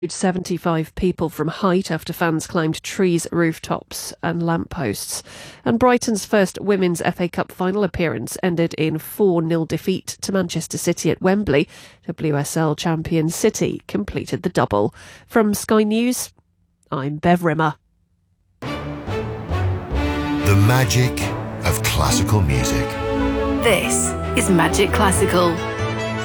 75 people from height after fans climbed trees, rooftops and lampposts. And Brighton's first women's FA Cup final appearance ended in 4-0 defeat to Manchester City at Wembley. WSL champion City completed the double. From Sky News, I'm Bev Rimmer. The magic of classical music. This is Magic Classical.